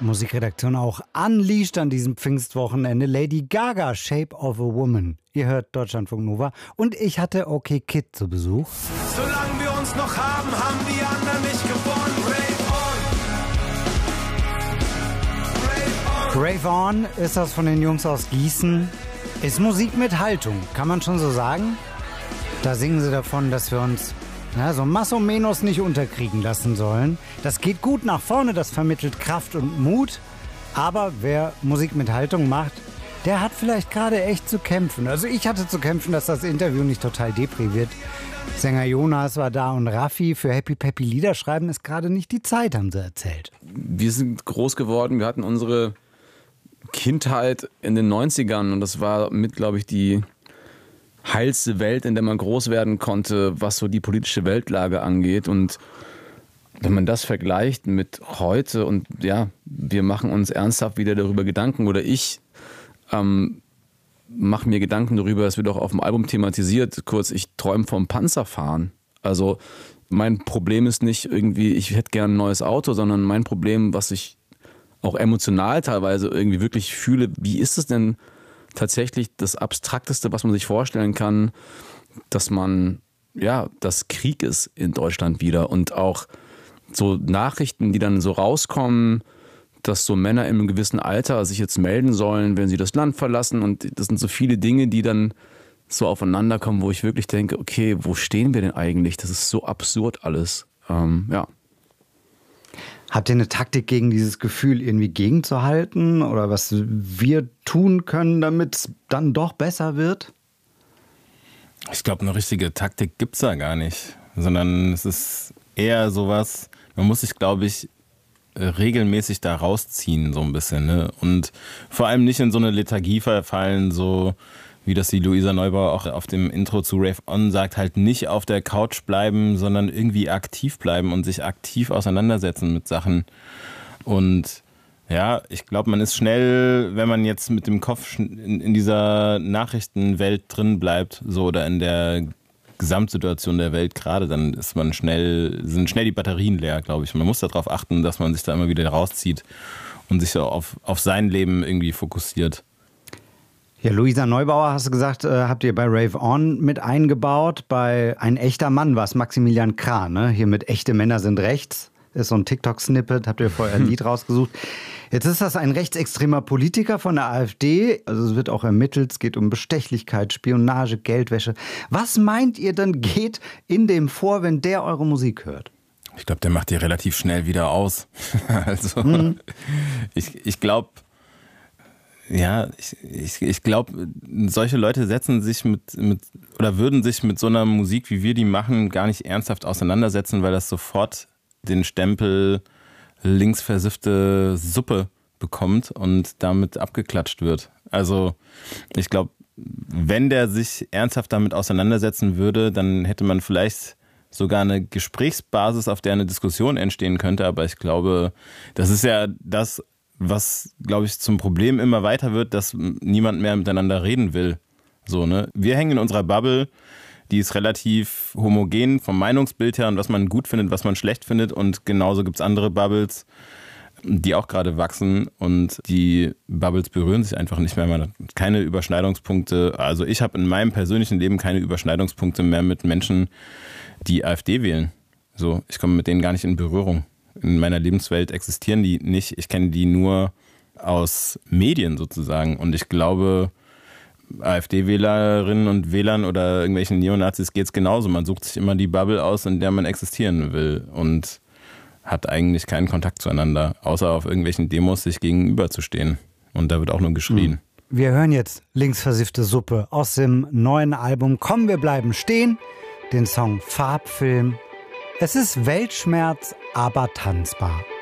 Musikredaktion auch unleashed an diesem Pfingstwochenende. Lady Gaga, Shape of a Woman. Ihr hört Deutschlandfunk Nova. Und ich hatte OK Kid zu Besuch. Solange wir uns noch haben, haben die anderen nicht gewonnen. Rave On ist das von den Jungs aus Gießen. Ist Musik mit Haltung, kann man schon so sagen? Da singen sie davon, dass wir uns so más o menos nicht unterkriegen lassen sollen. Das geht gut nach vorne, das vermittelt Kraft und Mut. Aber wer Musik mit Haltung macht, der hat vielleicht gerade echt zu kämpfen. Also ich hatte zu kämpfen, dass das Interview nicht total depri wird. Sänger Jonas war da und Raffi für Happy Peppy Lieder schreiben ist gerade nicht die Zeit, haben sie erzählt. Wir sind groß geworden, wir hatten unsere Kindheit in den 90ern und das war mit, glaube ich, die heilste Welt, in der man groß werden konnte, was so die politische Weltlage angeht. Und wenn man das vergleicht mit heute und ja, wir machen uns ernsthaft wieder darüber Gedanken oder ich mache mir Gedanken darüber, es wird auch auf dem Album thematisiert, kurz, ich träume vom Panzerfahren. Also mein Problem ist nicht irgendwie, ich hätte gern ein neues Auto, sondern mein Problem, was ich auch emotional teilweise irgendwie wirklich fühle, wie ist es denn tatsächlich das Abstrakteste, was man sich vorstellen kann, dass dass Krieg ist in Deutschland wieder und auch so Nachrichten, die dann so rauskommen, dass so Männer in einem gewissen Alter sich jetzt melden sollen, wenn sie das Land verlassen und das sind so viele Dinge, die dann so aufeinander kommen, wo ich wirklich denke, okay, wo stehen wir denn eigentlich? Das ist so absurd alles. Habt ihr eine Taktik gegen dieses Gefühl irgendwie gegenzuhalten oder was wir tun können, damit es dann doch besser wird? Ich glaube, eine richtige Taktik gibt es da gar nicht, sondern es ist eher sowas, man muss sich, glaube ich, regelmäßig da rausziehen so ein bisschen, ne? Und vor allem nicht in so eine Lethargie verfallen, so wie das die Luisa Neubauer auch auf dem Intro zu Rave On sagt, halt nicht auf der Couch bleiben, sondern irgendwie aktiv bleiben und sich aktiv auseinandersetzen mit Sachen. Und ja, ich glaube, man ist schnell, wenn man jetzt mit dem Kopf in dieser Nachrichtenwelt drin bleibt, so oder in der Gesamtsituation der Welt gerade, dann sind schnell die Batterien leer, glaube ich. Man muss darauf achten, dass man sich da immer wieder rauszieht und sich so auf sein Leben irgendwie fokussiert. Ja, Luisa Neubauer, hast du gesagt, habt ihr bei Rave On mit eingebaut. Bei Ein echter Mann war es Maximilian Krah, ne? Hier mit Echte Männer sind rechts. Ist so ein TikTok-Snippet, habt ihr vorher ein Lied rausgesucht. Jetzt ist das ein rechtsextremer Politiker von der AfD. Also es wird auch ermittelt, es geht um Bestechlichkeit, Spionage, Geldwäsche. Was meint ihr denn geht in dem vor, wenn der eure Musik hört? Ich glaube, der macht die relativ schnell wieder aus. Also ich glaube, ja, ich glaube, solche Leute setzen sich oder würden sich mit so einer Musik, wie wir die machen, gar nicht ernsthaft auseinandersetzen, weil das sofort den Stempel linksversiffte Suppe bekommt und damit abgeklatscht wird. Also ich glaube, wenn der sich ernsthaft damit auseinandersetzen würde, dann hätte man vielleicht sogar eine Gesprächsbasis, auf der eine Diskussion entstehen könnte. Aber ich glaube, das ist ja das, was, glaube ich, zum Problem immer weiter wird, dass niemand mehr miteinander reden will. So, ne? Wir hängen in unserer Bubble, die ist relativ homogen vom Meinungsbild her und was man gut findet, was man schlecht findet. Und genauso gibt es andere Bubbles, die auch gerade wachsen und die Bubbles berühren sich einfach nicht mehr. Man hat keine Überschneidungspunkte. Also ich habe in meinem persönlichen Leben keine Überschneidungspunkte mehr mit Menschen, die AfD wählen. So, ich komme mit denen gar nicht in Berührung. In meiner Lebenswelt existieren die nicht. Ich kenne die nur aus Medien sozusagen. Und ich glaube, AfD-Wählerinnen und Wählern oder irgendwelchen Neonazis geht es genauso. Man sucht sich immer die Bubble aus, in der man existieren will und hat eigentlich keinen Kontakt zueinander, außer auf irgendwelchen Demos sich gegenüberzustehen. Und da wird auch nur geschrien. Wir hören jetzt Linksversiffte Suppe aus dem neuen Album Komm, wir bleiben stehen, den Song Farbfilm. Es ist Weltschmerz, aber tanzbar.